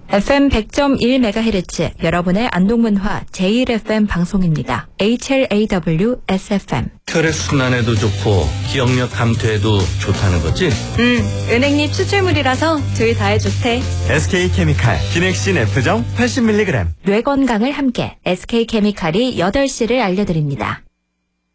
FM 100.1MHz 여러분의 안동문화 제1FM 방송입니다. HLAW-SFM. 혈액순환에도 좋고 기억력 감퇴에도 좋다는 거지? 은행잎 추출물이라서 둘 다에 좋대. SK케미칼 기넥신 F정 80mg. 뇌 건강을 함께 SK케미칼이 8시를 알려드립니다.